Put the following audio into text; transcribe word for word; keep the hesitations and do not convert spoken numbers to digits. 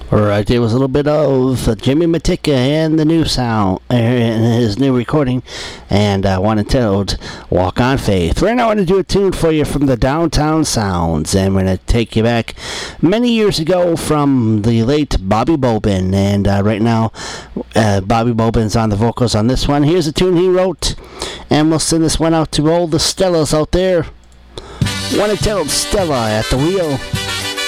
Right, it was a little bit of Jimmy Matika and the new sound, and his new recording, and uh, one entitled Walk on Faith. Right now I want to do a tune for you from the Downtown Sounds, and we're going to take you back many years ago from the late Bobby Bobin, and uh, right now uh, Bobby Bobin's on the vocals on this one. Here's a tune he wrote, and we'll send this one out to all the Stellas out there. One entitled Stella at the Wheel.